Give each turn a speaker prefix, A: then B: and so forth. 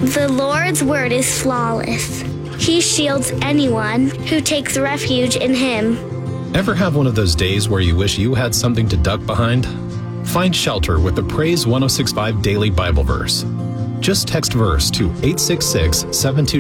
A: The Lord's word is flawless. He shields anyone who takes refuge in him.
B: Ever have one of those days where you wish you had something to duck behind? Find shelter with the Praise 1065 Daily Bible Verse. Just text verse to 866-722.